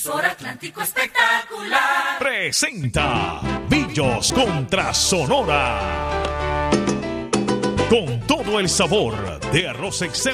Atlántico Espectacular presenta Villos contra Sonora. Con todo el sabor de Arroz Excel